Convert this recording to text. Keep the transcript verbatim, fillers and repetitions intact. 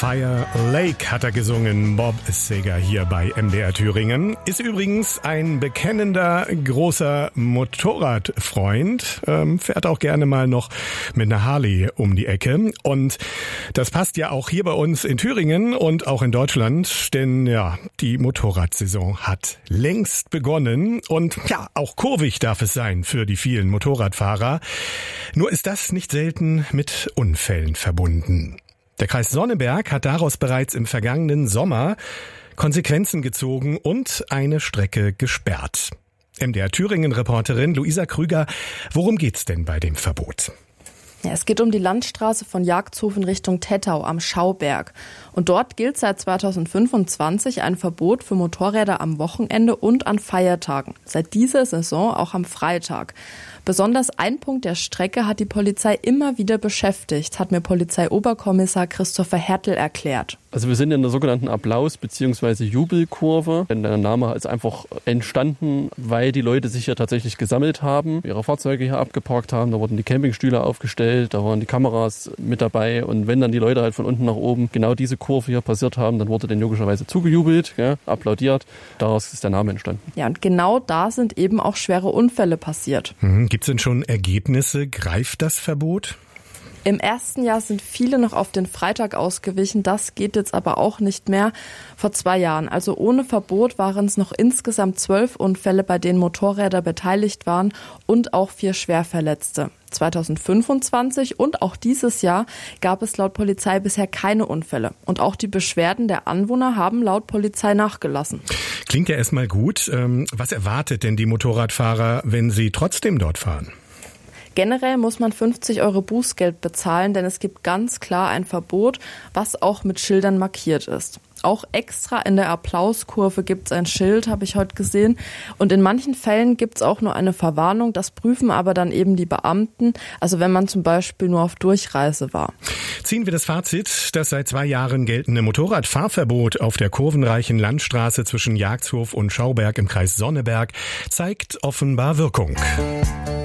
Fire Lake hat er gesungen, Bob Seger hier bei M D R Thüringen. Ist übrigens ein bekennender, großer Motorradfreund, ähm, fährt auch gerne mal noch mit einer Harley um die Ecke. Und das passt ja auch hier bei uns in Thüringen und auch in Deutschland, denn ja, die Motorradsaison hat längst begonnen und ja, auch kurvig darf es sein für die vielen Motorradfahrer. Nur ist das nicht selten mit Unfällen verbunden. Der Kreis Sonneberg hat daraus bereits im vergangenen Sommer Konsequenzen gezogen und eine Strecke gesperrt. M D R Thüringen-Reporterin Luisa Krüger, worum geht's denn bei dem Verbot? Ja, es geht um die Landstraße von Jagdhof in Richtung Tettau am Schauberg. Und dort gilt seit zweitausendfünfundzwanzig ein Verbot für Motorräder am Wochenende und an Feiertagen. Seit dieser Saison auch am Freitag. Besonders ein Punkt der Strecke hat die Polizei immer wieder beschäftigt, hat mir Polizeioberkommissar Christopher Hertel erklärt. Also wir sind in der sogenannten Applaus- bzw. Jubelkurve. Der Name ist einfach entstanden, weil die Leute sich hier tatsächlich gesammelt haben, ihre Fahrzeuge hier abgeparkt haben. Da wurden die Campingstühle aufgestellt, da waren die Kameras mit dabei. Und wenn dann die Leute halt von unten nach oben genau diese Kurve hier passiert haben, dann wurde denen logischerweise zugejubelt, ja, applaudiert. Daraus ist der Name entstanden. Ja, und genau da sind eben auch schwere Unfälle passiert. Mhm. Gibt es denn schon Ergebnisse? Greift das Verbot? Im ersten Jahr sind viele noch auf den Freitag ausgewichen. Das geht jetzt aber auch nicht mehr. Vor zwei Jahren, also ohne Verbot, waren es noch insgesamt zwölf Unfälle, bei denen Motorräder beteiligt waren und auch vier Schwerverletzte. zweitausendfünfundzwanzig und auch dieses Jahr gab es laut Polizei bisher keine Unfälle. Und auch die Beschwerden der Anwohner haben laut Polizei nachgelassen. Klingt ja erstmal gut. Was erwartet denn die Motorradfahrer, wenn sie trotzdem dort fahren? Generell muss man fünfzig Euro Bußgeld bezahlen, denn es gibt ganz klar ein Verbot, was auch mit Schildern markiert ist. Auch extra in der Applauskurve gibt es ein Schild, habe ich heute gesehen. Und in manchen Fällen gibt es auch nur eine Verwarnung. Das prüfen aber dann eben die Beamten. Also wenn man zum Beispiel nur auf Durchreise war. Ziehen wir das Fazit. Das seit zwei Jahren geltende Motorradfahrverbot auf der kurvenreichen Landstraße zwischen Jagdhof und Schauberg im Kreis Sonneberg zeigt offenbar Wirkung.